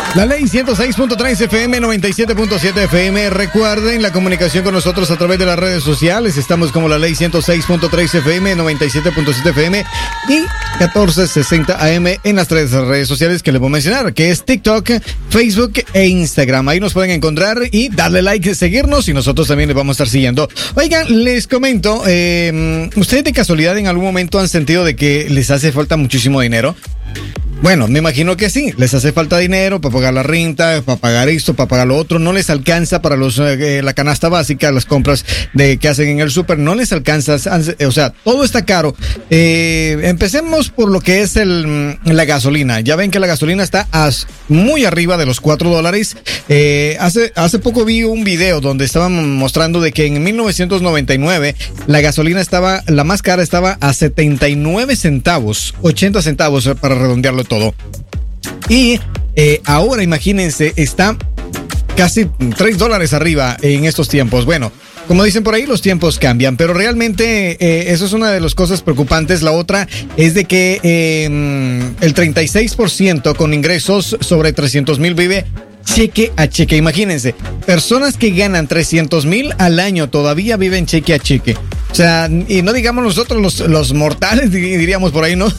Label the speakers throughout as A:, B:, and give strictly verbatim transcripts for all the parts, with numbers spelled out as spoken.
A: La ley ciento seis punto tres F M, noventa y siete punto siete F M. Recuerden la comunicación con nosotros a través de las redes sociales. Estamos como la ley ciento seis punto tres F M, noventa y siete punto siete F M y catorce sesenta A M en las tres redes sociales que les voy a mencionar, que es TikTok, Facebook e Instagram. Ahí nos pueden encontrar y darle like, seguirnos, y nosotros también les vamos a estar siguiendo. Oigan, les comento, eh, ¿ustedes de casualidad en algún momento han sentido de que les hace falta muchísimo dinero? Bueno, me imagino que sí, les hace falta dinero para pagar la renta, para pagar esto, para pagar lo otro, no les alcanza para los eh, la canasta básica, las compras de que hacen en el súper, no les alcanza, o sea, todo está caro. Eh, empecemos por lo que es el la gasolina. Ya ven que la gasolina está as, muy arriba de los cuatro dólares. Eh, hace, hace poco vi un video donde estaban mostrando de que en mil novecientos noventa y nueve la gasolina estaba, la más cara estaba a setenta y nueve centavos, ochenta centavos para redondearlo todo. Y eh, ahora imagínense, está casi tres dólares arriba en estos tiempos. Bueno, como dicen por ahí, los tiempos cambian, pero realmente eh, eso es una de las cosas preocupantes. La otra es de que eh, el treinta y seis por ciento con ingresos sobre trescientos mil vive cheque a cheque. Imagínense, personas que ganan trescientos mil al año todavía viven cheque a cheque. O sea, y no digamos nosotros los, los mortales, diríamos por ahí, ¿no?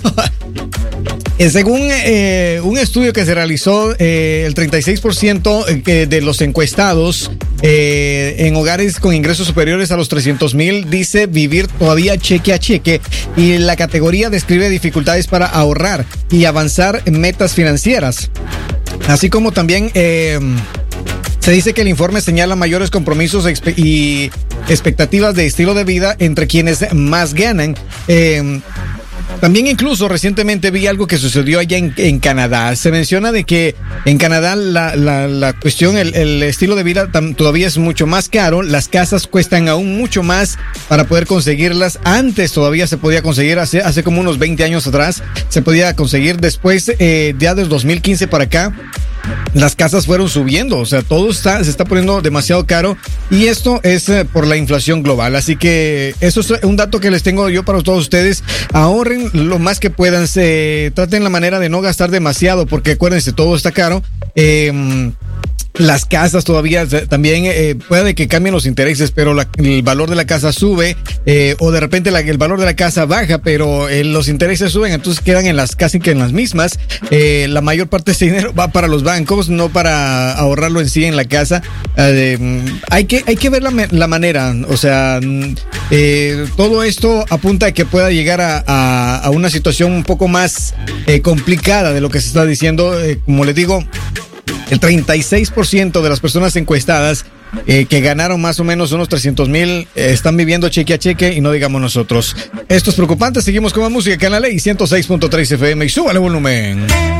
A: Según eh, un estudio que se realizó, eh, el treinta y seis por ciento de los encuestados eh, en hogares con ingresos superiores a los trescientos mil dice vivir todavía cheque a cheque, y la categoría describe dificultades para ahorrar y avanzar en metas financieras. Así como también eh, se dice que el informe señala mayores compromisos y expectativas de estilo de vida entre quienes más ganan. Eh, También incluso recientemente vi algo que sucedió allá en, en Canadá. Se menciona de que en Canadá la, la, la cuestión, el, el estilo de vida tam, todavía es mucho más caro. Las casas cuestan aún mucho más para poder conseguirlas. Antes todavía se podía conseguir, hace, hace como unos veinte años atrás, se podía conseguir. Después, eh, ya del dos mil quince para acá, las casas fueron subiendo, o sea, todo está, se está poniendo demasiado caro, y esto es eh, por la inflación global. Así que eso es un dato que les tengo yo para todos ustedes. Ahorren lo más que puedan, se, traten la manera de no gastar demasiado, porque acuérdense, todo está caro. Eh, Las casas todavía también eh, puede que cambien los intereses, pero la, el valor de la casa sube, eh, o de repente la, el valor de la casa baja, pero eh, los intereses suben, entonces quedan en las casi que en las mismas. Eh, la mayor parte de ese dinero va para los bancos, no para ahorrarlo en sí en la casa. Eh, hay que hay que ver la, la manera, o sea, eh, todo esto apunta a que pueda llegar a, a, a una situación un poco más eh, complicada de lo que se está diciendo. Eh, como les digo, el treinta y seis por ciento de las personas encuestadas eh, que ganaron más o menos unos trescientos mil eh, están viviendo cheque a cheque, y no digamos nosotros. Esto es preocupante. Seguimos con más música acá en la ley ciento seis punto tres F M, y súbale volumen.